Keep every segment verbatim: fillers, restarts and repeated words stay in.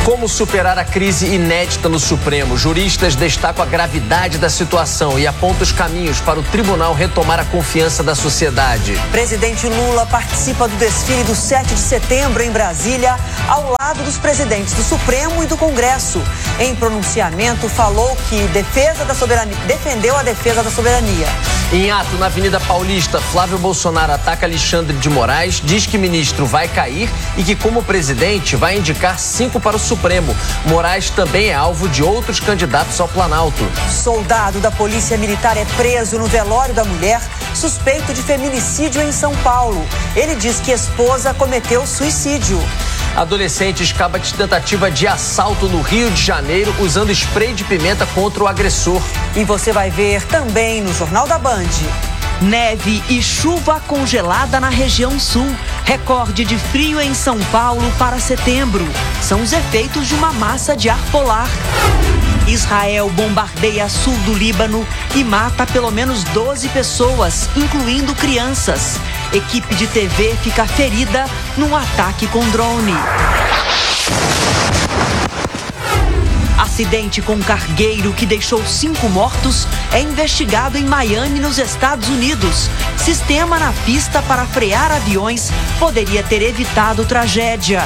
Como superar a crise inédita no Supremo? Juristas destacam a gravidade da situação e apontam os caminhos para o tribunal retomar a confiança da sociedade. Presidente Lula participa do desfile do sete de setembro em Brasília, ao lado dos presidentes do Supremo e do Congresso. Em pronunciamento, falou que defesa da soberania, defendeu a defesa da soberania. Em ato na Avenida Paulista, Flávio Bolsonaro ataca Alexandre de Moraes, diz que ministro vai cair e que, como presidente, vai indicar cinco para o Supremo. Moraes também é alvo de outros candidatos ao Planalto. Soldado da Polícia Militar é preso no velório da mulher, suspeito de feminicídio em São Paulo. Ele diz que esposa cometeu suicídio. Adolescente escapa de tentativa de assalto no Rio de Janeiro usando spray de pimenta contra o agressor. E você vai ver também no Jornal da Band. Neve e chuva congelada na região sul. Recorde de frio em São Paulo para setembro. São os efeitos de uma massa de ar polar. Israel bombardeia sul do Líbano e mata pelo menos doze pessoas, incluindo crianças. Equipe de T V fica ferida num ataque com drone. Acidente com cargueiro que deixou cinco mortos é investigado em Miami, nos Estados Unidos. Sistema na pista para frear aviões poderia ter evitado tragédia.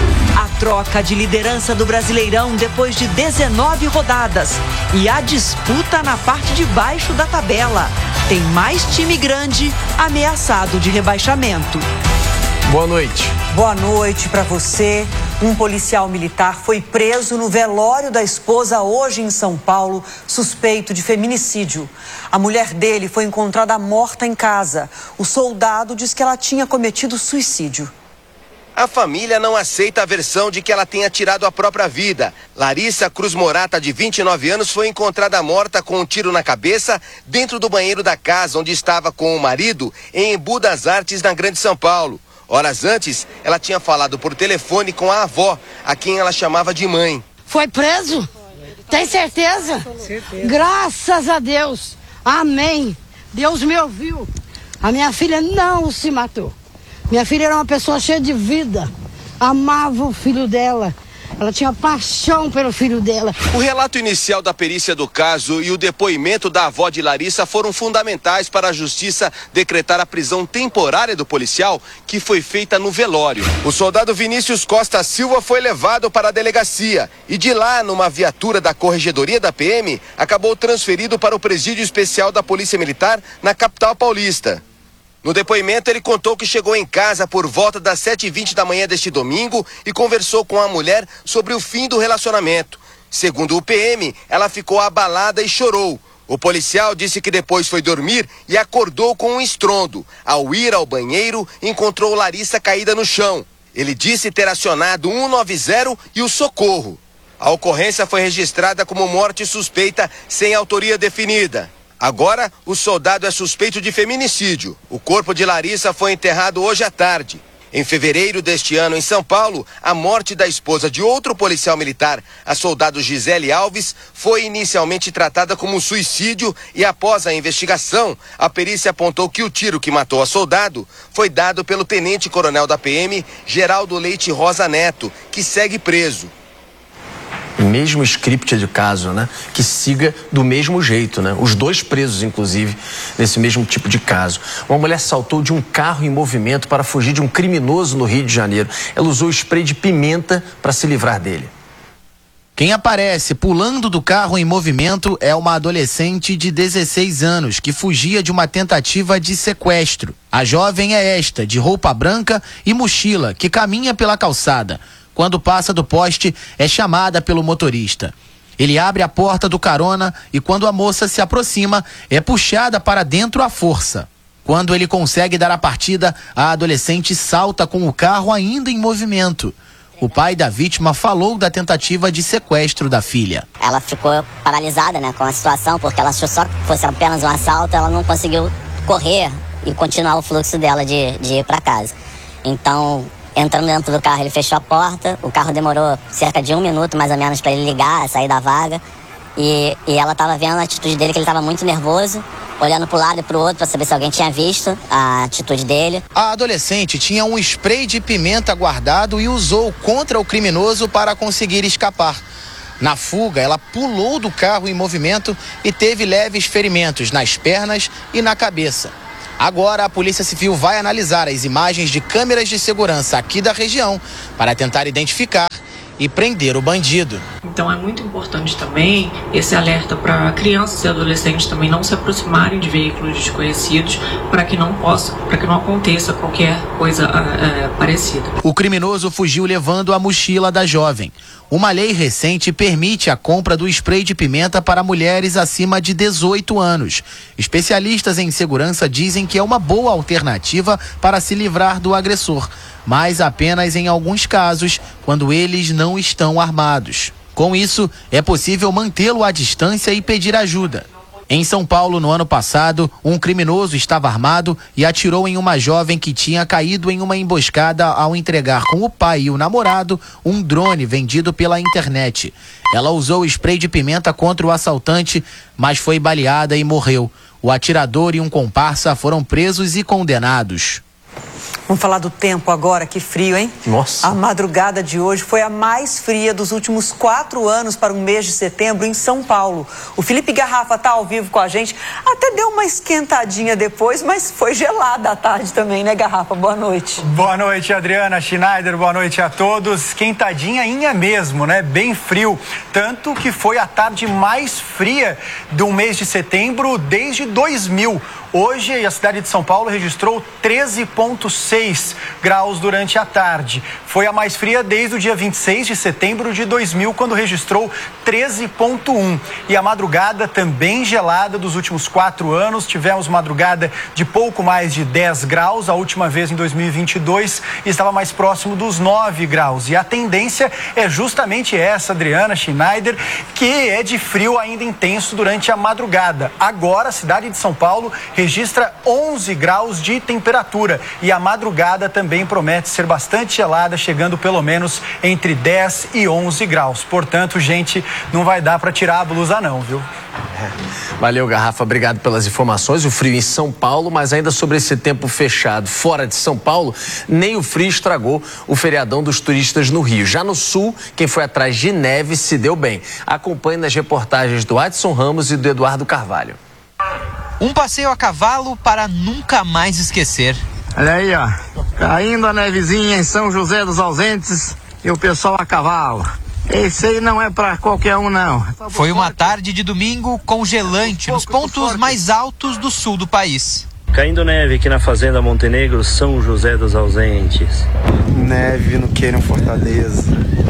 A troca de liderança do Brasileirão depois de dezenove rodadas e a disputa na parte de baixo da tabela. Tem mais time grande ameaçado de rebaixamento. Boa noite. Boa noite para você. Um policial militar foi preso no velório da esposa hoje em São Paulo, suspeito de feminicídio. A mulher dele foi encontrada morta em casa. O soldado diz que ela tinha cometido suicídio. A família não aceita a versão de que ela tenha tirado a própria vida. Larissa Cruz Morata, de vinte e nove anos, foi encontrada morta com um tiro na cabeça dentro do banheiro da casa onde estava com o marido, em Embu das Artes, na Grande São Paulo. Horas antes, ela tinha falado por telefone com a avó, a quem ela chamava de mãe. Foi preso? Tem certeza? certeza? Graças a Deus. Amém. Deus me ouviu. A minha filha não se matou. Minha filha era uma pessoa cheia de vida. Amava o filho dela. Ela tinha paixão pelo filho dela. O relato inicial da perícia do caso e o depoimento da avó de Larissa foram fundamentais para a justiça decretar a prisão temporária do policial, que foi feita no velório. O soldado Vinícius Costa Silva foi levado para a delegacia e de lá, numa viatura da Corregedoria da P M, acabou transferido para o presídio especial da Polícia Militar na capital paulista. No depoimento, ele contou que chegou em casa por volta das sete e vinte da manhã deste domingo e conversou com a mulher sobre o fim do relacionamento. Segundo o P M, ela ficou abalada e chorou. O policial disse que depois foi dormir e acordou com um estrondo. Ao ir ao banheiro, encontrou Larissa caída no chão. Ele disse ter acionado um nove zero e o socorro. A ocorrência foi registrada como morte suspeita sem autoria definida. Agora, o soldado é suspeito de feminicídio. O corpo de Larissa foi enterrado hoje à tarde. Em fevereiro deste ano, em São Paulo, a morte da esposa de outro policial militar, a soldado Gisele Alves, foi inicialmente tratada como um suicídio e, após a investigação, a perícia apontou que o tiro que matou a soldado foi dado pelo tenente-coronel da P M, Geraldo Leite Rosa Neto, que segue preso. Mesmo script de caso, né? Que siga do mesmo jeito, né? Os dois presos, inclusive, nesse mesmo tipo de caso. Uma mulher saltou de um carro em movimento para fugir de um criminoso no Rio de Janeiro. Ela usou spray de pimenta para se livrar dele. Quem aparece pulando do carro em movimento é uma adolescente de dezesseis anos que fugia de uma tentativa de sequestro. A jovem é esta, de roupa branca e mochila, que caminha pela calçada. Quando passa do poste, é chamada pelo motorista. Ele abre a porta do carona e, quando a moça se aproxima, é puxada para dentro à força. Quando ele consegue dar a partida, a adolescente salta com o carro ainda em movimento. O pai da vítima falou da tentativa de sequestro da filha. Ela ficou paralisada, né, com a situação, porque ela achou só que fosse apenas um assalto, ela não conseguiu correr e continuar o fluxo dela de, de ir para casa. Então, entrando dentro do carro, ele fechou a porta, o carro demorou cerca de um minuto mais ou menos para ele ligar, sair da vaga, e, e ela estava vendo a atitude dele, que ele estava muito nervoso, olhando para o lado e para o outro para saber se alguém tinha visto a atitude dele. A adolescente tinha um spray de pimenta guardado e usou contra o criminoso para conseguir escapar. Na fuga, ela pulou do carro em movimento e teve leves ferimentos nas pernas e na cabeça. Agora, a Polícia Civil vai analisar as imagens de câmeras de segurança aqui da região para tentar identificar e prender o bandido. Então é muito importante também esse alerta para crianças e adolescentes também não se aproximarem de veículos desconhecidos para que não possa, para que não aconteça qualquer coisa é, parecida. O criminoso fugiu levando a mochila da jovem. Uma lei recente permite a compra do spray de pimenta para mulheres acima de dezoito anos. Especialistas em segurança dizem que é uma boa alternativa para se livrar do agressor, mas apenas em alguns casos, quando eles não estão armados. Com isso, é possível mantê-lo à distância e pedir ajuda. Em São Paulo, no ano passado, um criminoso estava armado e atirou em uma jovem que tinha caído em uma emboscada ao entregar com o pai e o namorado um drone vendido pela internet. Ela usou spray de pimenta contra o assaltante, mas foi baleada e morreu. O atirador e um comparsa foram presos e condenados. Vamos falar do tempo agora, que frio, hein? Nossa. A madrugada de hoje foi a mais fria dos últimos quatro anos para o mês de setembro em São Paulo. O Felipe Garrafa está ao vivo com a gente. Até deu uma esquentadinha depois, mas foi gelada à tarde também, né, Garrafa? Boa noite. Boa noite, Adriana Schneider. Boa noite a todos. Esquentadinha mesmo, né? Bem frio. Tanto que foi a tarde mais fria do mês de setembro desde dois mil. Hoje, a cidade de São Paulo registrou treze vírgula seis graus durante a tarde. Foi a mais fria desde o dia vinte e seis de setembro de dois mil, quando registrou treze vírgula um. E a madrugada também gelada dos últimos quatro anos. Tivemos madrugada de pouco mais de dez graus. A última vez em dois mil e vinte e dois estava mais próximo dos nove graus. E a tendência é justamente essa, Adriana Schneider, que é de frio ainda intenso durante a madrugada. Agora, a cidade de São Paulo registra onze graus de temperatura e a madrugada também promete ser bastante gelada, chegando pelo menos entre dez e onze graus. Portanto, gente, não vai dar para tirar a blusa não, viu? É. Valeu, Garrafa, obrigado pelas informações. O frio em São Paulo, mas ainda sobre esse tempo fechado fora de São Paulo, nem o frio estragou o feriadão dos turistas no Rio. Já no sul, quem foi atrás de neve se deu bem. Acompanhe nas reportagens do Adson Ramos e do Eduardo Carvalho. Um passeio a cavalo para nunca mais esquecer. Olha aí, ó, caindo a nevezinha em São José dos Ausentes e o pessoal a cavalo. Esse aí não é para qualquer um, não. Foi uma tarde de domingo congelante nos pontos mais altos do sul do país. Caindo neve aqui na Fazenda Montenegro, São José dos Ausentes. Neve no Queiram Fortaleza.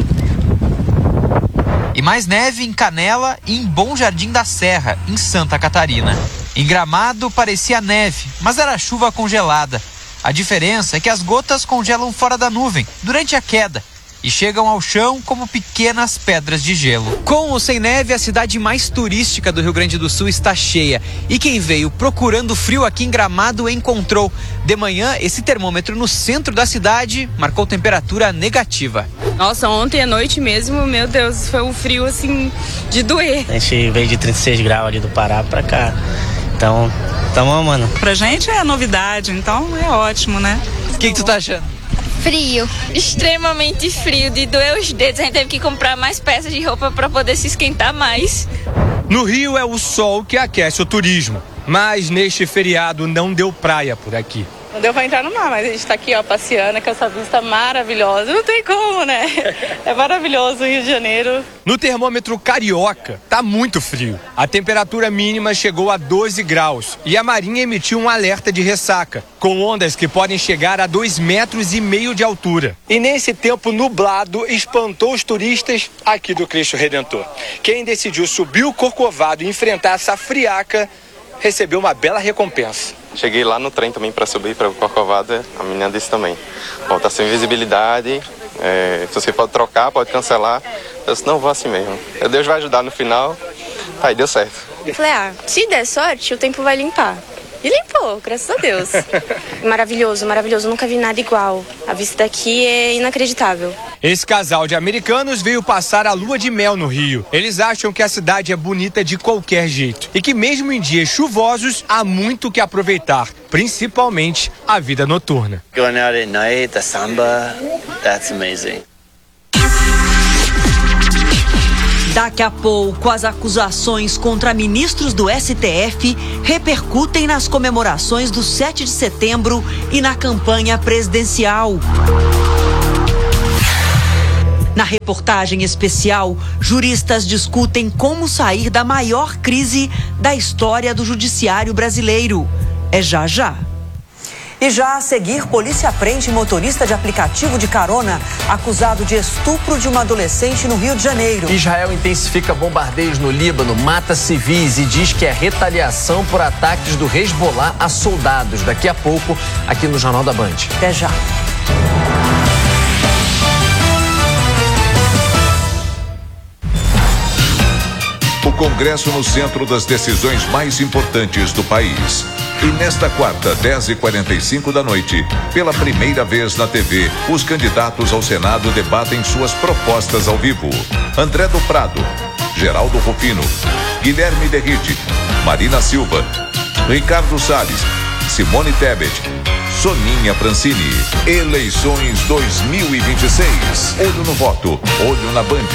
E mais neve em Canela e em Bom Jardim da Serra, em Santa Catarina. Em Gramado parecia neve, mas era chuva congelada. A diferença é que as gotas congelam fora da nuvem, durante a queda, e chegam ao chão como pequenas pedras de gelo. Com ou sem neve, a cidade mais turística do Rio Grande do Sul está cheia. E quem veio procurando frio aqui em Gramado encontrou. De manhã, esse termômetro no centro da cidade marcou temperatura negativa. Nossa, ontem à noite mesmo, meu Deus, foi um frio assim de doer. A gente veio de trinta e seis graus ali do Pará pra cá. Então, tamo amando. Pra gente é novidade, então é ótimo, né? O que, que tu tá achando? Frio, extremamente frio, de doer os dedos. A gente teve que comprar mais peças de roupa para poder se esquentar mais. No Rio é o sol que aquece o turismo, mas neste feriado não deu praia por aqui. Não deu pra entrar no mar, mas a gente tá aqui, ó, passeando com essa vista maravilhosa. Não tem como, né? É maravilhoso o Rio de Janeiro. No termômetro carioca, tá muito frio. A temperatura mínima chegou a doze graus e a Marinha emitiu um alerta de ressaca, com ondas que podem chegar a dois metros e meio de altura. E nesse tempo nublado, espantou os turistas aqui do Cristo Redentor. Quem decidiu subir o Corcovado e enfrentar essa friaca, recebeu uma bela recompensa. Cheguei lá no trem também para subir para o Corcovado, a menina disse também, ó, tá sem visibilidade, é, se você pode trocar, pode cancelar. Eu disse, não, vou assim mesmo. Deus vai ajudar no final, aí deu certo. Eu falei, ah, se der sorte, o tempo vai limpar. E limpou, graças a Deus. Maravilhoso, maravilhoso, nunca vi nada igual. A vista daqui é inacreditável. Esse casal de americanos veio passar a lua de mel no Rio. Eles acham que a cidade é bonita de qualquer jeito e que mesmo em dias chuvosos há muito que aproveitar, principalmente a vida noturna. Going out at night, the samba, that's amazing. Daqui a pouco, as acusações contra ministros do S T F repercutem nas comemorações do sete de setembro e na campanha presidencial. Na reportagem especial, juristas discutem como sair da maior crise da história do judiciário brasileiro. É já já. E já a seguir, polícia prende motorista de aplicativo de carona acusado de estupro de uma adolescente no Rio de Janeiro. Israel intensifica bombardeios no Líbano, mata civis e diz que é retaliação por ataques do Hezbollah a soldados. Daqui a pouco, aqui no Jornal da Band. Até já. O Congresso no centro das decisões mais importantes do país. E nesta quarta, dez e quarenta e cinco da noite, pela primeira vez na T V, os candidatos ao Senado debatem suas propostas ao vivo. André do Prado, Geraldo Rufino, Guilherme Derrite, Marina Silva, Ricardo Salles, Simone Tebet, Soninha Francini. Eleições dois mil e vinte e seis. Olho no voto, olho na Band.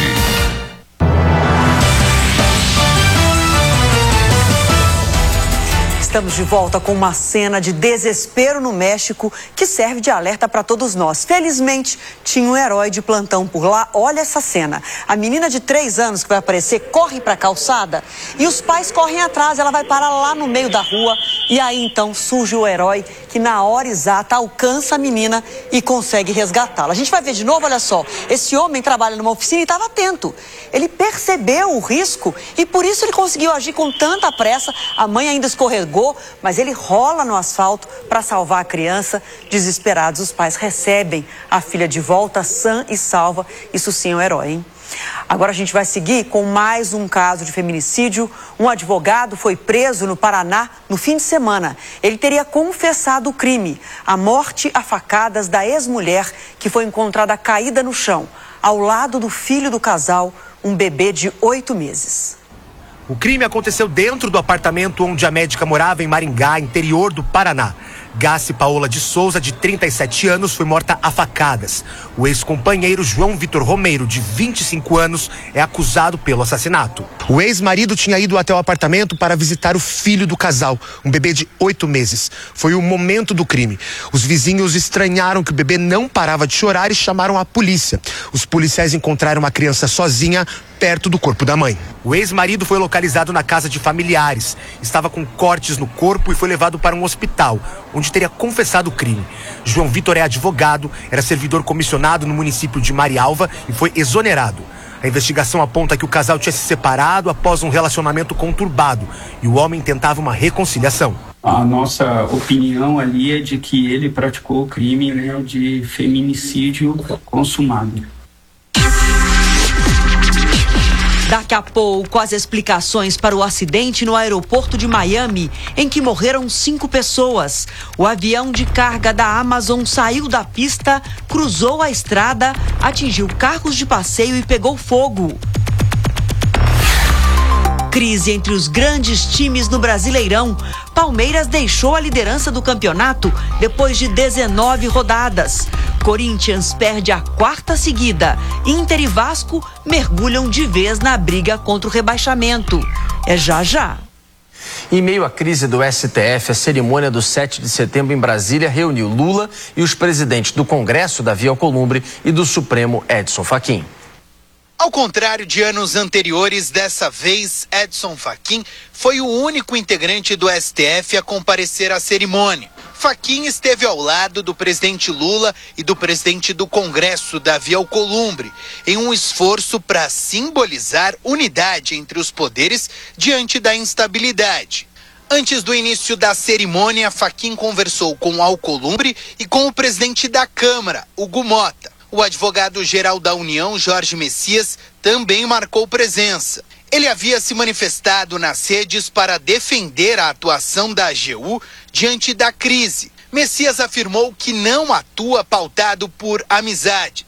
Estamos de volta com uma cena de desespero no México que serve de alerta para todos nós. Felizmente, tinha um herói de plantão por lá. Olha essa cena. A menina de três anos que vai aparecer corre para a calçada e os pais correm atrás. Ela vai parar lá no meio da rua e aí então surge o herói que na hora exata alcança a menina e consegue resgatá-la. A gente vai ver de novo, olha só. Esse homem trabalha numa oficina e estava atento. Ele percebeu o risco e por isso ele conseguiu agir com tanta pressa. A mãe ainda escorregou, mas ele rola no asfalto para salvar a criança. Desesperados, os pais recebem a filha de volta sã e salva. Isso sim é um herói, hein? Agora a gente vai seguir com mais um caso de feminicídio. Um advogado foi preso no Paraná no fim de semana. Ele teria confessado o crime, a morte a facadas da ex-mulher que foi encontrada caída no chão, ao lado do filho do casal, um bebê de oito meses. O crime aconteceu dentro do apartamento onde a médica morava em Maringá, interior do Paraná. Gassi Paola de Souza, de trinta e sete anos, foi morta a facadas. O ex-companheiro João Vitor Romeiro, de vinte e cinco anos, é acusado pelo assassinato. O ex-marido tinha ido até o apartamento para visitar o filho do casal, um bebê de oito meses. Foi o momento do crime. Os vizinhos estranharam que o bebê não parava de chorar e chamaram a polícia. Os policiais encontraram a criança sozinha perto do corpo da mãe. O ex-marido foi localizado na casa de familiares. Estava com cortes no corpo e foi levado para um hospital, onde teria confessado o crime. João Vitor é advogado, era servidor comissionado no município de Marialva e foi exonerado. A investigação aponta que o casal tinha se separado após um relacionamento conturbado e o homem tentava uma reconciliação. A nossa opinião ali é de que ele praticou o crime, né, de feminicídio consumado. Daqui a pouco, as explicações para o acidente no aeroporto de Miami, em que morreram cinco pessoas. O avião de carga da Amazon saiu da pista, cruzou a estrada, atingiu carros de passeio e pegou fogo. Crise entre os grandes times no Brasileirão. Palmeiras deixou a liderança do campeonato depois de dezenove rodadas. Corinthians perde a quarta seguida. Inter e Vasco mergulham de vez na briga contra o rebaixamento. É já já. Em meio à crise do S T F, a cerimônia do sete de setembro em Brasília reuniu Lula e os presidentes do Congresso, Davi Alcolumbre, e do Supremo, Edson Fachin. Ao contrário de anos anteriores, dessa vez, Edson Fachin foi o único integrante do S T F a comparecer à cerimônia. Fachin esteve ao lado do presidente Lula e do presidente do Congresso, Davi Alcolumbre, em um esforço para simbolizar unidade entre os poderes diante da instabilidade. Antes do início da cerimônia, Fachin conversou com Alcolumbre e com o presidente da Câmara, Hugo Mota. O advogado-geral da União, Jorge Messias, também marcou presença. Ele havia se manifestado nas redes para defender a atuação da A G U diante da crise. Messias afirmou que não atua pautado por amizades.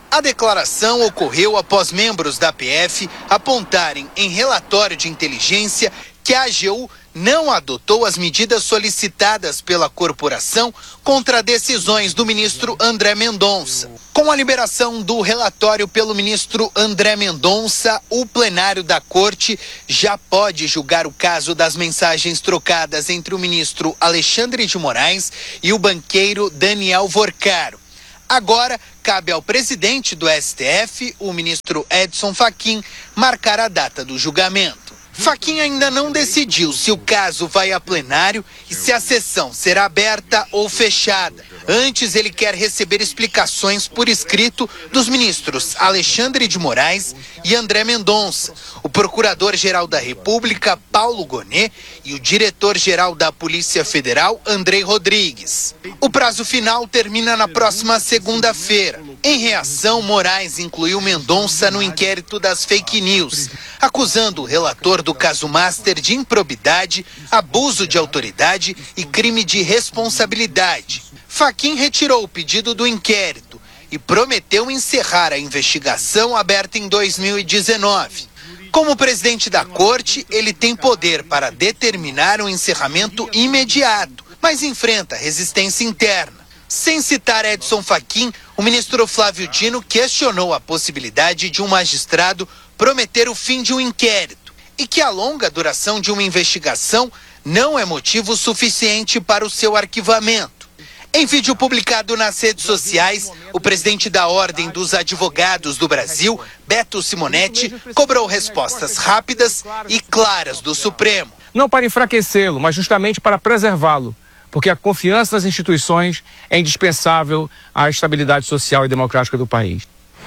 A declaração ocorreu após membros da P F apontarem em relatório de inteligência que a A G U não adotou as medidas solicitadas pela corporação contra decisões do ministro André Mendonça. Com a liberação do relatório pelo ministro André Mendonça, o plenário da corte já pode julgar o caso das mensagens trocadas entre o ministro Alexandre de Moraes e o banqueiro Daniel Vorcaro. Agora, cabe ao presidente do S T F, o ministro Edson Fachin, marcar a data do julgamento. Fachin ainda não decidiu se o caso vai a plenário e se a sessão será aberta ou fechada. Antes, ele quer receber explicações por escrito dos ministros Alexandre de Moraes e André Mendonça, o procurador-geral da República, Paulo Gonet, e o diretor-geral da Polícia Federal, Andrei Rodrigues. O prazo final termina na próxima segunda-feira. Em reação, Moraes incluiu Mendonça no inquérito das fake news, acusando o relator do caso Master de improbidade, abuso de autoridade e crime de responsabilidade. Fachin retirou o pedido do inquérito e prometeu encerrar a investigação aberta em dois mil e dezenove. Como presidente da corte, ele tem poder para determinar um encerramento imediato, mas enfrenta resistência interna. Sem citar Edson Fachin, o ministro Flávio Dino questionou a possibilidade de um magistrado prometer o fim de um inquérito e que a longa duração de uma investigação não é motivo suficiente para o seu arquivamento. Em vídeo publicado nas redes sociais, o presidente da Ordem dos Advogados do Brasil, Beto Simonetti, cobrou respostas rápidas e claras do Supremo. Não para enfraquecê-lo, mas justamente para preservá-lo, porque a confiança nas instituições é indispensável à estabilidade social e democrática do país.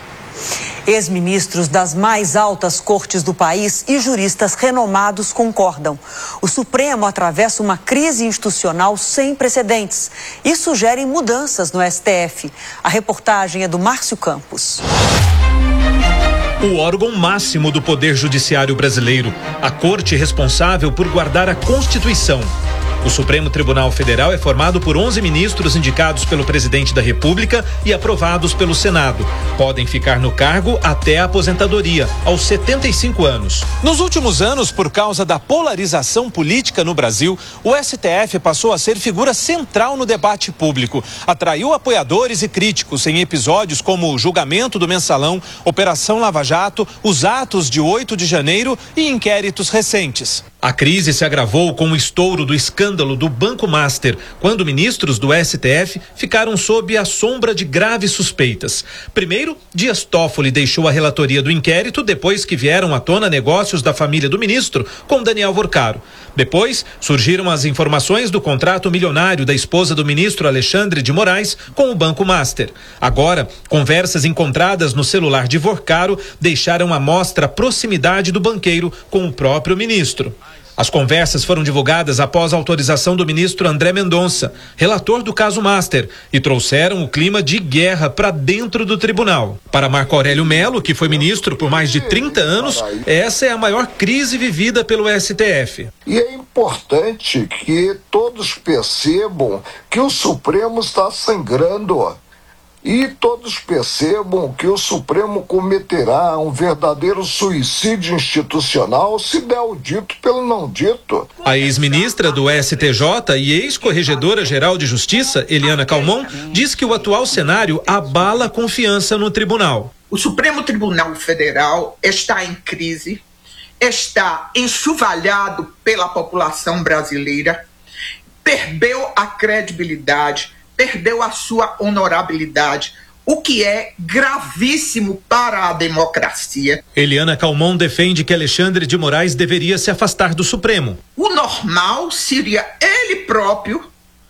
Ex-ministros das mais altas cortes do país e juristas renomados concordam. O Supremo atravessa uma crise institucional sem precedentes e sugerem mudanças no S T F. A reportagem é do Márcio Campos. O órgão máximo do Poder Judiciário brasileiro, a corte responsável por guardar a Constituição. O Supremo Tribunal Federal é formado por onze ministros indicados pelo presidente da República e aprovados pelo Senado. Podem ficar no cargo até a aposentadoria, aos setenta e cinco anos. Nos últimos anos, por causa da polarização política no Brasil, o S T F passou a ser figura central no debate público. Atraiu apoiadores e críticos em episódios como o julgamento do Mensalão, Operação Lava Jato, os atos de oito de janeiro e inquéritos recentes. A crise se agravou com o estouro do escândalo do Banco Master, quando ministros do S T F ficaram sob a sombra de graves suspeitas. Primeiro, Dias Toffoli deixou a relatoria do inquérito depois que vieram à tona negócios da família do ministro com Daniel Vorcaro. Depois, surgiram as informações do contrato milionário da esposa do ministro Alexandre de Moraes com o Banco Master. Agora, conversas encontradas no celular de Vorcaro deixaram à mostra a proximidade do banqueiro com o próprio ministro. As conversas foram divulgadas após a autorização do ministro André Mendonça, relator do caso Master, e trouxeram o clima de guerra para dentro do tribunal. Para Marco Aurélio Mello, que foi ministro por mais de trinta anos, essa é a maior crise vivida pelo S T F. E é importante que todos percebam que o Supremo está sangrando. E todos percebam que o Supremo cometerá um verdadeiro suicídio institucional se der o dito pelo não dito. A ex-ministra do S T J e ex-corregedora-geral de Justiça, Eliana Calmon, diz que o atual cenário abala a confiança no tribunal. O Supremo Tribunal Federal está em crise, está enxovalhado pela população brasileira, perdeu a credibilidade, perdeu a sua honorabilidade, o que é gravíssimo para a democracia. Eliana Calmon defende que Alexandre de Moraes deveria se afastar do Supremo. O normal seria ele próprio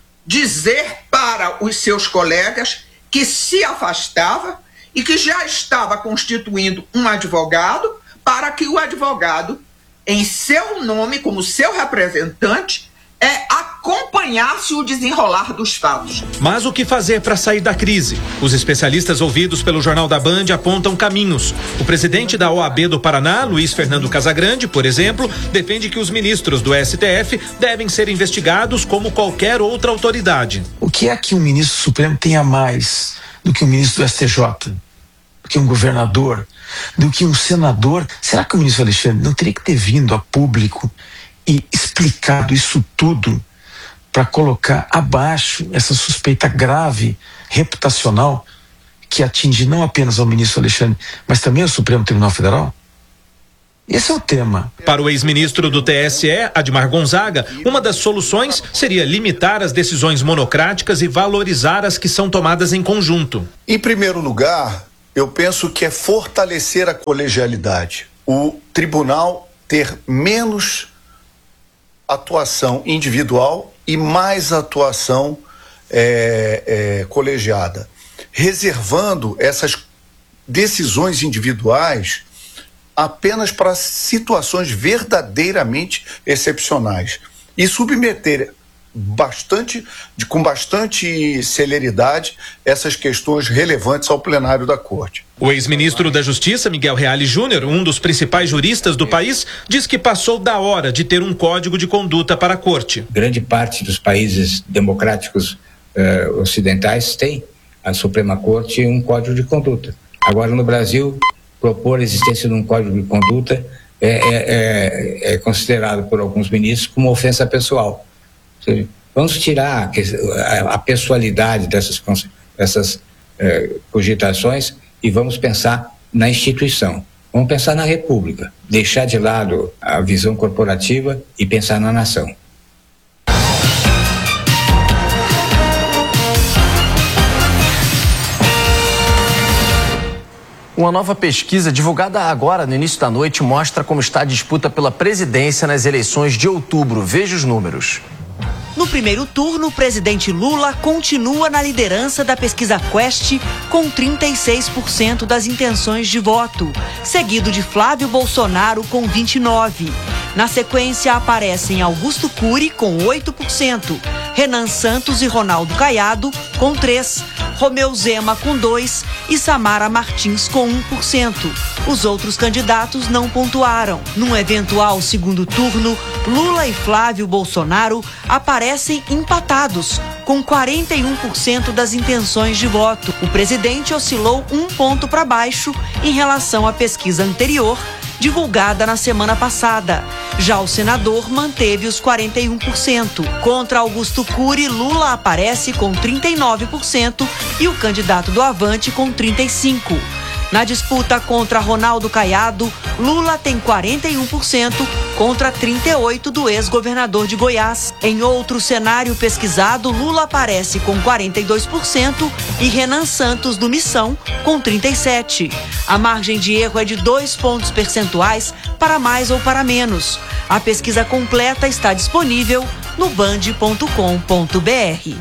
dizer para os seus colegas que se afastava e que já estava constituindo um advogado para que o advogado, em seu nome, como seu representante, é acompanhasse o desenrolar dos fatos. Mas o que fazer para sair da crise? Os especialistas ouvidos pelo Jornal da Band apontam caminhos. O presidente da O A B do Paraná, Luiz Fernando Casagrande, por exemplo, defende que os ministros do S T F devem ser investigados como qualquer outra autoridade. O que é que um ministro supremo tem a mais do que um ministro do S T J? do que um governador, do que um senador. Será que o ministro Alexandre não teria que ter vindo a público e explicado isso tudo para colocar abaixo essa suspeita grave, reputacional, que atinge não apenas ao ministro Alexandre, mas também ao Supremo Tribunal Federal? Esse é o tema. Para o ex-ministro do T S E, Admar Gonzaga, uma das soluções seria limitar as decisões monocráticas e valorizar as que são tomadas em conjunto. Em primeiro lugar, eu penso que é fortalecer a colegialidade. O tribunal ter menos atuação individual e mais atuação é, é, colegiada, reservando essas decisões individuais apenas para situações verdadeiramente excepcionais e submeter bastante, de, com bastante celeridade essas questões relevantes ao plenário da Corte. O ex-ministro da Justiça, Miguel Reale Júnior, um dos principais juristas do país, diz que passou da hora de ter um código de conduta para a Corte. Grande parte dos países democráticos eh, ocidentais tem a Suprema Corte um código de conduta. Agora, no Brasil, propor a existência de um código de conduta é, é, é, é considerado por alguns ministros como ofensa pessoal. Ou seja, vamos tirar a, a pessoalidade dessas, dessas é, cogitações e vamos pensar na instituição. Vamos pensar na República, deixar de lado a visão corporativa e pensar na nação. Uma nova pesquisa divulgada agora no início da noite mostra como está a disputa pela presidência nas eleições de outubro. Veja os números. No primeiro turno, o presidente Lula continua na liderança da pesquisa Quest com trinta e seis por cento das intenções de voto, seguido de Flávio Bolsonaro com vinte e nove por cento. Na sequência, aparecem Augusto Cury com oito por cento, Renan Santos e Ronaldo Caiado com três por cento, Romeu Zema com dois por cento e Samara Martins com um por cento. Os outros candidatos não pontuaram. Num eventual segundo turno, Lula e Flávio Bolsonaro aparecem empatados, com quarenta e um por cento das intenções de voto. O presidente oscilou um ponto para baixo em relação à pesquisa anterior, divulgada na semana passada. Já o senador manteve os quarenta e um por cento. Contra Augusto Cury, Lula aparece com trinta e nove por cento e o candidato do Avante com trinta e cinco por cento. Na disputa contra Ronaldo Caiado, Lula tem quarenta e um por cento contra trinta e oito por cento do ex-governador de Goiás. Em outro cenário pesquisado, Lula aparece com quarenta e dois por cento e Renan Santos, do Missão, com trinta e sete por cento. A margem de erro é de dois pontos percentuais para mais ou para menos. A pesquisa completa está disponível no band ponto com ponto br.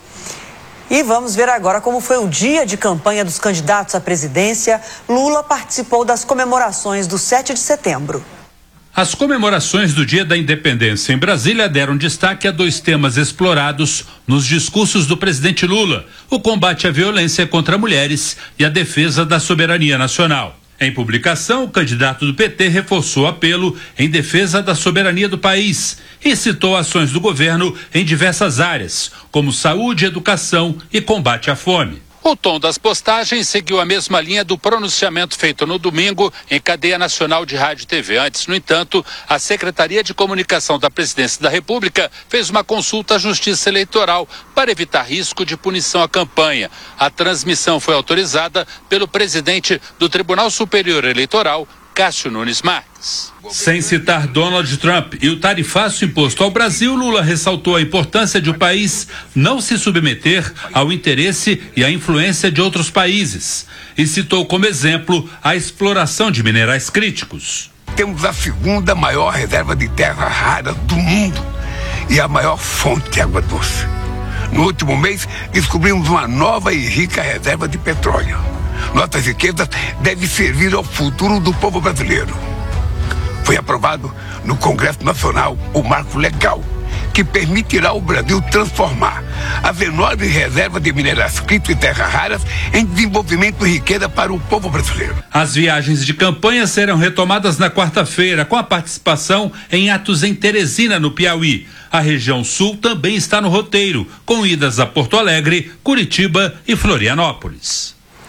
E vamos ver agora como foi o dia de campanha dos candidatos à presidência. Lula participou das comemorações do sete de setembro. As comemorações do Dia da Independência em Brasília deram destaque a dois temas explorados nos discursos do presidente Lula: o combate à violência contra mulheres e a defesa da soberania nacional. Em publicação, o candidato do P T reforçou o apelo em defesa da soberania do país e citou ações do governo em diversas áreas, como saúde, educação e combate à fome. O tom das postagens seguiu a mesma linha do pronunciamento feito no domingo em cadeia nacional de rádio e T V. Antes, no entanto, a Secretaria de Comunicação da Presidência da República fez uma consulta à Justiça Eleitoral para evitar risco de punição à campanha. A transmissão foi autorizada pelo presidente do Tribunal Superior Eleitoral, Cássio Nunes Marques. Sem citar Donald Trump e o tarifaço imposto ao Brasil, Lula ressaltou a importância de o país não se submeter ao interesse e à influência de outros países e citou como exemplo a exploração de minerais críticos. Temos a segunda maior reserva de terra rara do mundo e a maior fonte de água doce. No último mês, descobrimos uma nova e rica reserva de petróleo. Nossas riquezas devem servir ao futuro do povo brasileiro. Foi aprovado no Congresso Nacional o marco legal que permitirá ao Brasil transformar as enormes reservas de minerais críticos e terras raras em desenvolvimento e riqueza para o povo brasileiro. As viagens de campanha serão retomadas na quarta-feira, com a participação em atos em Teresina, no Piauí. A região sul também está no roteiro, com idas a Porto Alegre, Curitiba e Florianópolis.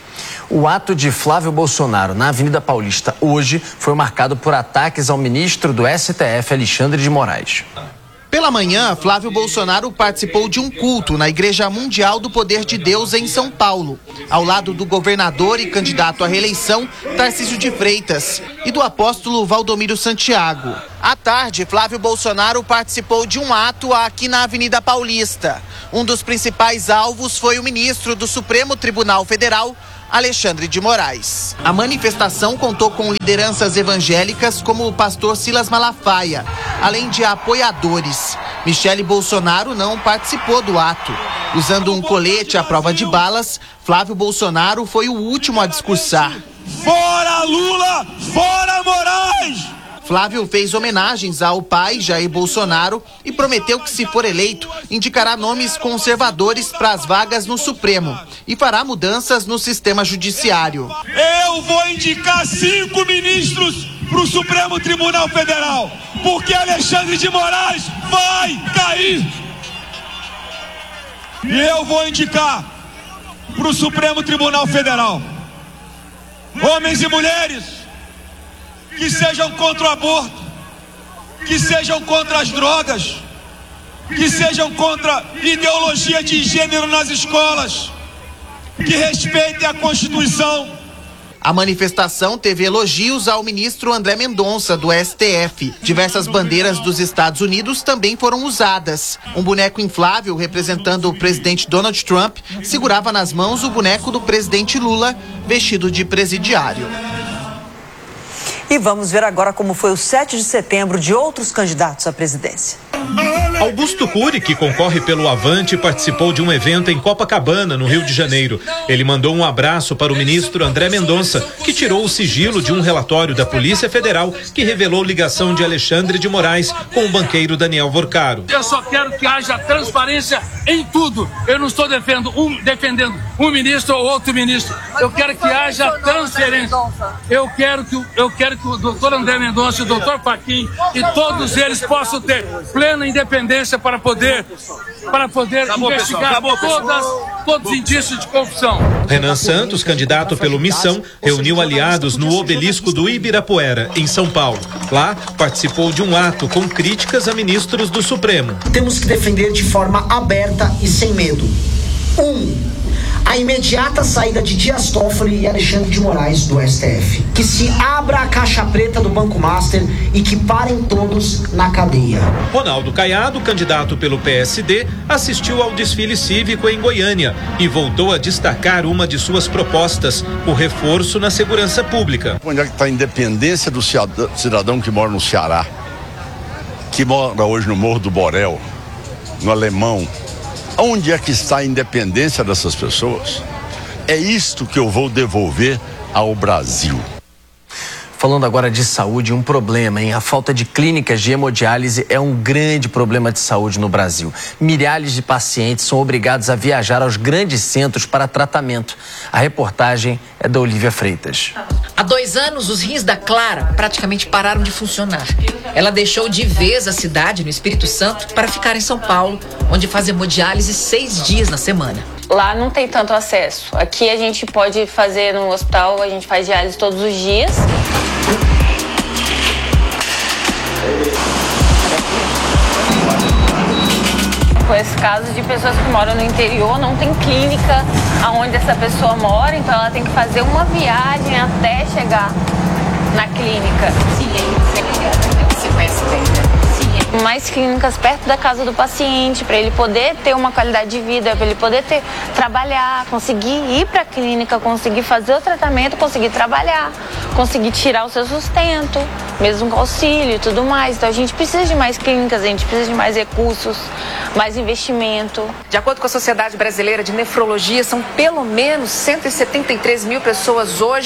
O ato de Flávio Bolsonaro na Avenida Paulista hoje foi marcado por ataques ao ministro do S T F, Alexandre de Moraes. Pela manhã, Flávio Bolsonaro participou de um culto na Igreja Mundial do Poder de Deus em São Paulo, ao lado do governador e candidato à reeleição, Tarcísio de Freitas, e do apóstolo Valdomiro Santiago. À tarde, Flávio Bolsonaro participou de um ato aqui na Avenida Paulista. Um dos principais alvos foi o ministro do Supremo Tribunal Federal, Alexandre de Moraes. A manifestação contou com lideranças evangélicas como o pastor Silas Malafaia, além de apoiadores. Michele Bolsonaro não participou do ato. Usando um colete à prova de balas, Flávio Bolsonaro foi o último a discursar. Fora Lula! Fora Moraes! Flávio fez homenagens ao pai, Jair Bolsonaro, e prometeu que, se for eleito, indicará nomes conservadores para as vagas no Supremo e fará mudanças no sistema judiciário. Eu vou indicar cinco ministros para o Supremo Tribunal Federal, porque Alexandre de Moraes vai cair. E eu vou indicar para o Supremo Tribunal Federal homens e mulheres que sejam contra o aborto, que sejam contra as drogas, que sejam contra ideologia de gênero nas escolas, que respeitem a Constituição. A manifestação teve elogios ao ministro André Mendonça, do S T F. Diversas bandeiras dos Estados Unidos também foram usadas. Um boneco inflável representando o presidente Donald Trump segurava nas mãos o boneco do presidente Lula, vestido de presidiário. E vamos ver agora como foi o sete de setembro de outros candidatos à presidência. Augusto Cury, que concorre pelo Avante, participou de um evento em Copacabana, no Rio de Janeiro. Ele mandou um abraço para o ministro André Mendonça, que tirou o sigilo de um relatório da Polícia Federal que revelou ligação de Alexandre de Moraes com o banqueiro Daniel Vorcaro. Eu só quero que haja transparência em tudo. Eu não estou defendendo um, defendendo um ministro ou outro ministro. Eu quero que haja transferência. Eu quero que, eu quero que o doutor André Mendonça e o doutor Fachin e todos eles possam ter plena independência para poder, para poder acabou, investigar acabou, todas, todos os indícios de corrupção. Renan Santos, candidato pelo Missão, reuniu aliados no obelisco do Ibirapuera, em São Paulo. Lá, participou de um ato com críticas a ministros do Supremo. Temos que defender de forma aberta e sem medo. Um, a imediata saída de Dias Toffoli e Alexandre de Moraes do S T F. Que se abra a caixa preta do Banco Master e que parem todos na cadeia. Ronaldo Caiado, candidato pelo P S D, assistiu ao desfile cívico em Goiânia e voltou a destacar uma de suas propostas, o reforço na segurança pública. Onde é que está a independência do cidadão que mora no Ceará, que mora hoje no Morro do Borel, no Alemão? Onde é que está a independência dessas pessoas? É isto que eu vou devolver ao Brasil. Falando agora de saúde, um problema, hein? A falta de clínicas de hemodiálise é um grande problema de saúde no Brasil. Milhares de pacientes são obrigados a viajar aos grandes centros para tratamento. A reportagem é da Olivia Freitas. Há dois anos, os rins da Clara praticamente pararam de funcionar. Ela deixou de vez a cidade, no Espírito Santo, para ficar em São Paulo, onde faz hemodiálise seis dias na semana. Lá não tem tanto acesso. Aqui a gente pode fazer no hospital, a gente faz diálise todos os dias. Com esse caso de pessoas que moram no interior, não tem clínica aonde essa pessoa mora, então ela tem que fazer uma viagem até chegar na clínica. Sim, você conhece bem, né? Mais clínicas perto da casa do paciente, para ele poder ter uma qualidade de vida, para ele poder ter, trabalhar, conseguir ir para a clínica, conseguir fazer o tratamento, conseguir trabalhar, conseguir tirar o seu sustento, mesmo com auxílio e tudo mais. Então a gente precisa de mais clínicas, a gente precisa de mais recursos, mais investimento. De acordo com a Sociedade Brasileira de Nefrologia, são pelo menos cento e setenta e três mil pessoas hoje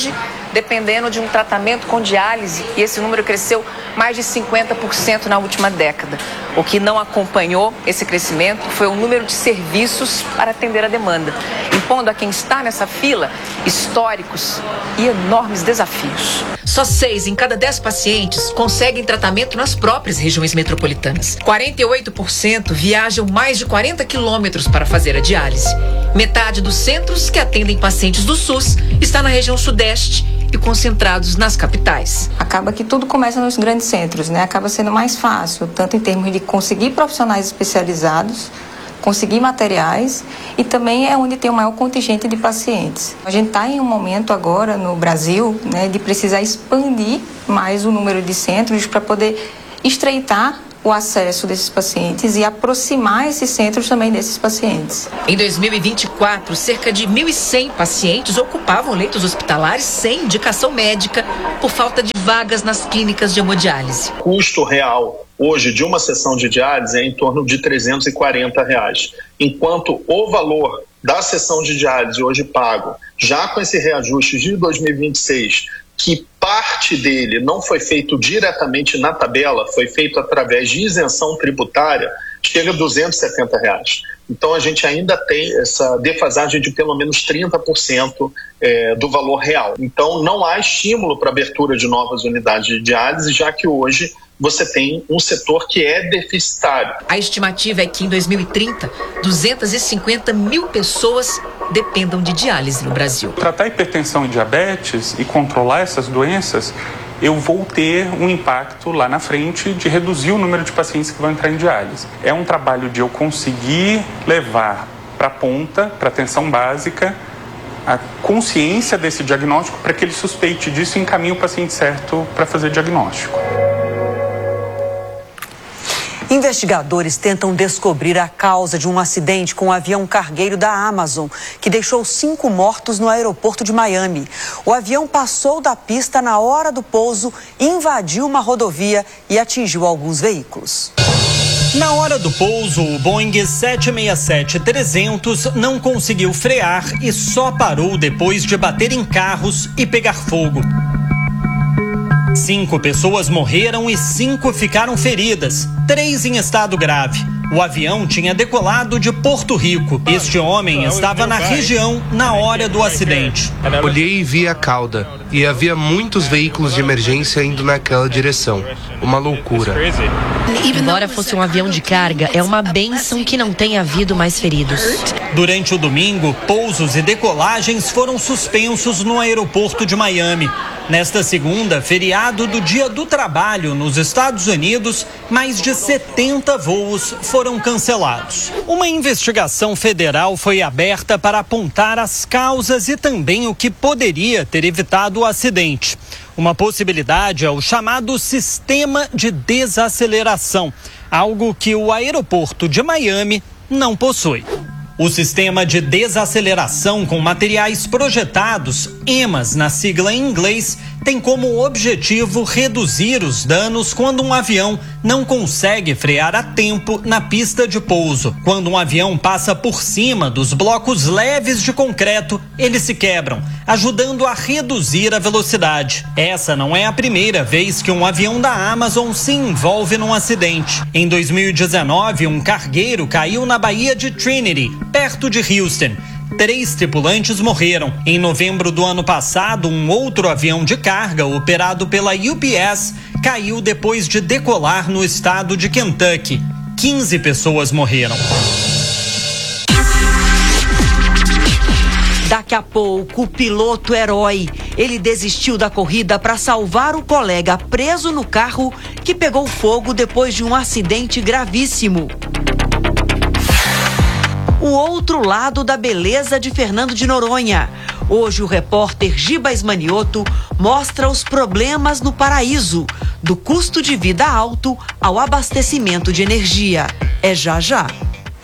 dependendo de um tratamento com diálise, e esse número cresceu mais de cinquenta por cento na última década. O que não acompanhou esse crescimento foi o número de serviços para atender a demanda, impondo a quem está nessa fila históricos e enormes desafios. Só seis em cada dez pacientes conseguem tratamento nas próprias regiões metropolitanas. quarenta e oito por cento viajam mais de quarenta quilômetros para fazer a diálise. Metade dos centros que atendem pacientes do SUS está na região sudeste e concentrados nas capitais. Acaba que tudo começa nos grandes centros, né? Acaba sendo mais fácil, tanto em termos de conseguir profissionais especializados, conseguir materiais, e também é onde tem o maior contingente de pacientes. A gente está em um momento agora no Brasil, né, de precisar expandir mais o número de centros para poder estreitar o acesso desses pacientes e aproximar esses centros também desses pacientes. Em dois mil e vinte e quatro, cerca de mil e cem pacientes ocupavam leitos hospitalares sem indicação médica por falta de vagas nas clínicas de hemodiálise. O custo real hoje de uma sessão de diálise é em torno de trezentos e quarenta reais, enquanto o valor da sessão de diálise hoje pago, já com esse reajuste de dois mil e vinte e seis, que parte dele não foi feito diretamente na tabela, foi feito através de isenção tributária, chega a duzentos e setenta reais. Então a gente ainda tem essa defasagem de pelo menos trinta por cento é, do valor real. Então não há estímulo para abertura de novas unidades de diálise, já que hoje você tem um setor que é deficitário. A estimativa é que em dois mil e trinta, duzentas e cinquenta mil pessoas dependam de diálise no Brasil. Tratar hipertensão e diabetes e controlar essas doenças, eu vou ter um impacto lá na frente de reduzir o número de pacientes que vão entrar em diálise. É um trabalho de eu conseguir levar para a ponta, para a atenção básica, a consciência desse diagnóstico para que ele suspeite disso e encaminhe o paciente certo para fazer diagnóstico. Investigadores tentam descobrir a causa de um acidente com um avião cargueiro da Amazon, que deixou cinco mortos no aeroporto de Miami. O avião passou da pista na hora do pouso, invadiu uma rodovia e atingiu alguns veículos. Na hora do pouso, o Boeing sete seis sete trezentos não conseguiu frear e só parou depois de bater em carros e pegar fogo. Cinco pessoas morreram e cinco ficaram feridas, três em estado grave. O avião tinha decolado de Porto Rico. Este homem estava na região na hora do acidente. Olhei e vi a cauda, e havia muitos veículos de emergência indo naquela direção. Uma loucura. Embora fosse um avião de carga, é uma bênção que não tenha havido mais feridos. Durante o domingo, pousos e decolagens foram suspensos no aeroporto de Miami. Nesta segunda, feriado do Dia do Trabalho nos Estados Unidos, mais de setenta voos foram cancelados. Uma investigação federal foi aberta para apontar as causas e também o que poderia ter evitado o acidente. Uma possibilidade é o chamado sistema de desaceleração, algo que o aeroporto de Miami não possui. O sistema de desaceleração com materiais projetados, EMAS na sigla em inglês, tem como objetivo reduzir os danos quando um avião não consegue frear a tempo na pista de pouso. Quando um avião passa por cima dos blocos leves de concreto, eles se quebram, ajudando a reduzir a velocidade. Essa não é a primeira vez que um avião da Amazon se envolve num acidente. Em dois mil e dezenove, um cargueiro caiu na Baía de Trinity, perto de Houston. Três tripulantes morreram. Em novembro do ano passado, um outro avião de carga operado pela U P S caiu depois de decolar no estado de Kentucky. quinze pessoas morreram. Daqui a pouco, o piloto herói. Ele desistiu da corrida para salvar o colega preso no carro que pegou fogo depois de um acidente gravíssimo. O outro lado da beleza de Fernando de Noronha. Hoje o repórter Giba Esmanioto mostra os problemas no paraíso, do custo de vida alto ao abastecimento de energia. É já já.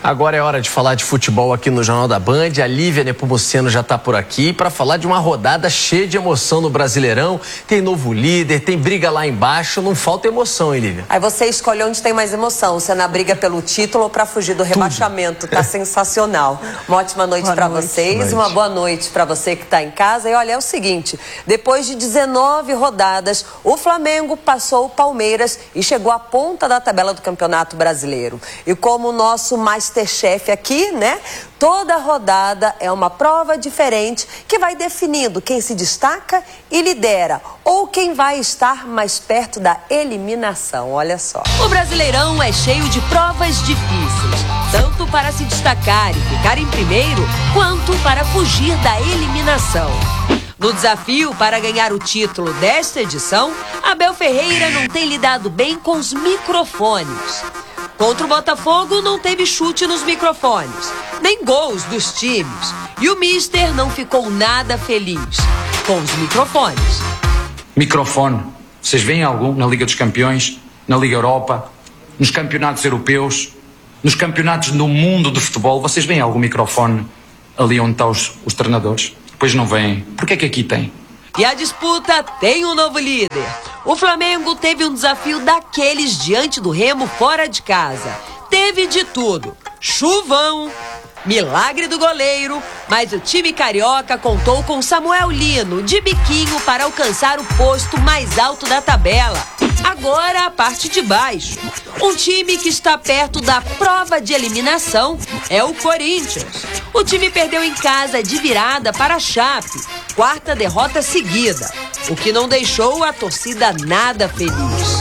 Agora é hora de falar de futebol aqui no Jornal da Band. A Lívia Nepomuceno já está por aqui para falar de uma rodada cheia de emoção no Brasileirão. Tem novo líder, tem briga lá embaixo, não falta emoção, hein, Lívia? Aí você escolhe onde tem mais emoção, se é na briga pelo título ou para fugir do rebaixamento. Tá sensacional. Uma ótima noite para vocês, noite. Uma boa noite para você que está em casa. E olha, é o seguinte, depois de dezenove rodadas, o Flamengo passou o Palmeiras e chegou à ponta da tabela do Campeonato Brasileiro. E como o nosso Masterchef aqui, né? Toda rodada é uma prova diferente que vai definindo quem se destaca e lidera ou quem vai estar mais perto da eliminação. Olha só. O Brasileirão é cheio de provas difíceis, tanto para se destacar e ficar em primeiro, quanto para fugir da eliminação. No desafio para ganhar o título desta edição, Abel Ferreira não tem lidado bem com os microfones. Contra o Botafogo não teve chute nos microfones, nem gols dos times. E o Mister não ficou nada feliz com os microfones. Microfone, vocês veem algum na Liga dos Campeões, na Liga Europa, nos campeonatos europeus, nos campeonatos do mundo de futebol, vocês veem algum microfone ali onde estão os, os treinadores? Pois não veem. Por que é que aqui tem? E a disputa tem um novo líder. O Flamengo teve um desafio daqueles diante do Remo fora de casa. Teve de tudo. Chuvão, milagre do goleiro, mas o time carioca contou com Samuel Lino de biquinho para alcançar o posto mais alto da tabela. Agora a parte de baixo. Um time que está perto da prova de eliminação é o Corinthians. O time perdeu em casa de virada para a Chape, quarta derrota seguida, o que não deixou a torcida nada feliz.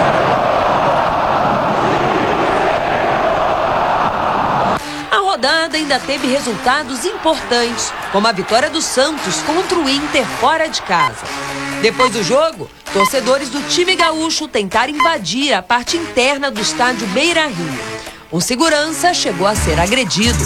A rodada ainda teve resultados importantes, como a vitória do Santos contra o Inter fora de casa. Depois do jogo, torcedores do time gaúcho tentaram invadir a parte interna do estádio Beira-Rio. Um segurança chegou a ser agredido.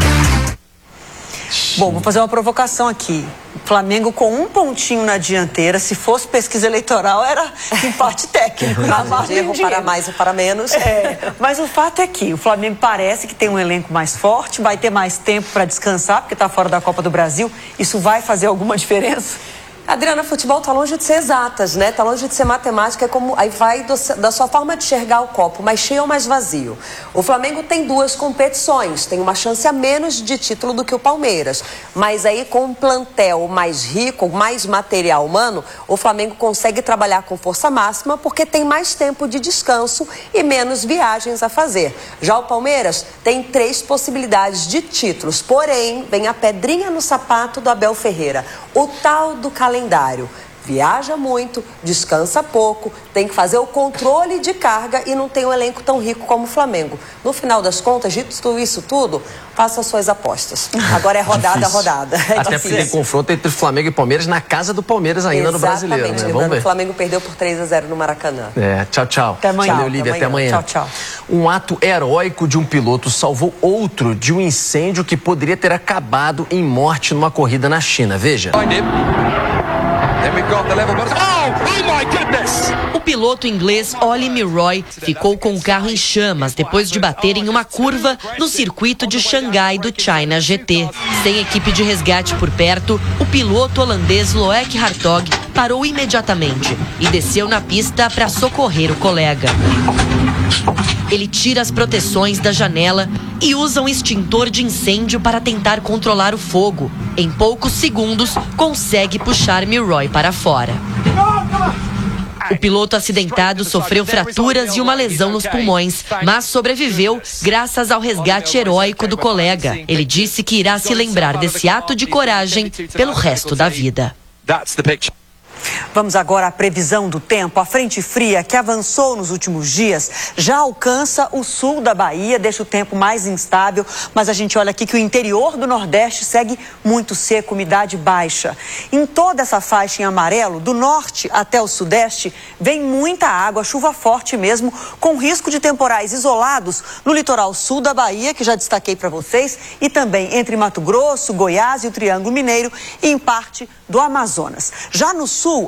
Bom, vou fazer uma provocação aqui. Flamengo com um pontinho na dianteira, se fosse pesquisa eleitoral, era empate técnico. Na margem erro para mais ou para menos. É, mas o fato é que o Flamengo parece que tem um elenco mais forte, vai ter mais tempo para descansar, porque está fora da Copa do Brasil. Isso vai fazer alguma diferença? Adriana, futebol tá longe de ser exatas, né? Tá longe de ser matemática, é como aí vai do, da sua forma de enxergar o copo, mais cheio ou mais vazio. O Flamengo tem duas competições, tem uma chance a menos de título do que o Palmeiras, mas aí com um plantel mais rico, mais material humano, o Flamengo consegue trabalhar com força máxima porque tem mais tempo de descanso e menos viagens a fazer. Já o Palmeiras tem três possibilidades de títulos, porém vem a pedrinha no sapato do Abel Ferreira, o tal do calendário. calendário. Viaja muito, descansa pouco, tem que fazer o controle de carga e não tem um elenco tão rico como o Flamengo. No final das contas, dito isso tudo, faça suas apostas. Agora é rodada a rodada. É Até porque tem confronto entre Flamengo e Palmeiras na casa do Palmeiras ainda. Exatamente, no Brasileiro. Né? Vamos ver. O Flamengo perdeu por três a zero no Maracanã. É, tchau, tchau. Até amanhã. Valeu, Lívia, até amanhã. Tchau, tchau. Um ato heróico de um piloto salvou outro de um incêndio que poderia ter acabado em morte numa corrida na China. Veja. O piloto inglês Ollie Milroy ficou com o carro em chamas depois de bater em uma curva no circuito de Xangai do China G T. Sem equipe de resgate por perto, o piloto holandês Loek Hartog parou imediatamente e desceu na pista para socorrer o colega. Ele tira as proteções da janela e usa um extintor de incêndio para tentar controlar o fogo. Em poucos segundos, consegue puxar Milroy para fora. O piloto acidentado sofreu fraturas e uma lesão nos pulmões, mas sobreviveu graças ao resgate heróico do colega. Ele disse que irá se lembrar desse ato de coragem pelo resto da vida. Vamos agora à previsão do tempo. A frente fria que avançou nos últimos dias já alcança o sul da Bahia, deixa o tempo mais instável, mas a gente olha aqui que o interior do Nordeste segue muito seco, umidade baixa. Em toda essa faixa em amarelo, do norte até o sudeste, vem muita água, chuva forte mesmo, com risco de temporais isolados no litoral sul da Bahia, que já destaquei para vocês, e também entre Mato Grosso, Goiás e o Triângulo Mineiro e em parte do Amazonas. Já no sul,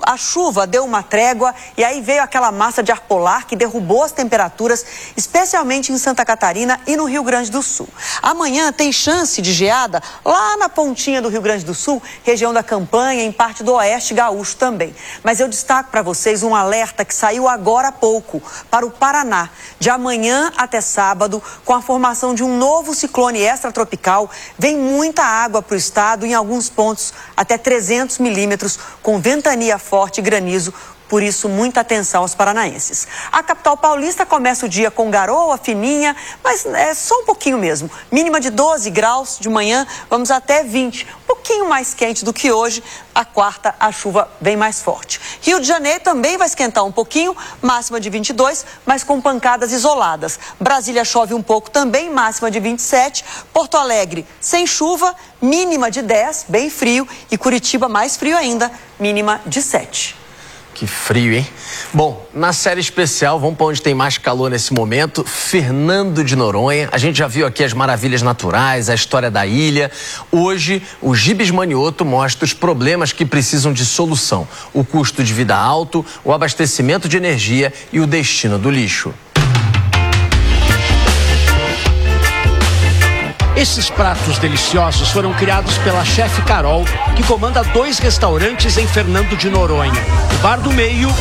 A chuva deu uma trégua e aí veio aquela massa de ar polar que derrubou as temperaturas, especialmente em Santa Catarina e no Rio Grande do Sul. Amanhã tem chance de geada lá na pontinha do Rio Grande do Sul, região da Campanha, em parte do Oeste Gaúcho também. Mas eu destaco para vocês um alerta que saiu agora há pouco para o Paraná. De amanhã até sábado, com a formação de um novo ciclone extratropical, vem muita água para o estado, em alguns pontos até trezentos milímetros, com ventania forte e granizo. Por isso, muita atenção aos paranaenses. A capital paulista começa o dia com garoa fininha, mas é só um pouquinho mesmo. Mínima de doze graus de manhã, vamos até vinte. Um pouquinho mais quente do que hoje. A quarta, a chuva vem mais forte. Rio de Janeiro também vai esquentar um pouquinho, máxima de vinte e dois, mas com pancadas isoladas. Brasília chove um pouco também, máxima de vinte e sete. Porto Alegre sem chuva, mínima de dez, bem frio. E Curitiba mais frio ainda, mínima de sete. Que frio, hein? Bom, na série especial, vamos para onde tem mais calor nesse momento, Fernando de Noronha. A gente já viu aqui as maravilhas naturais, a história da ilha. Hoje, o Gibes Manioto mostra os problemas que precisam de solução. O custo de vida alto, o abastecimento de energia e o destino do lixo. Esses pratos deliciosos foram criados pela chefe Carol, que comanda dois restaurantes em Fernando de Noronha, o Bar do Meio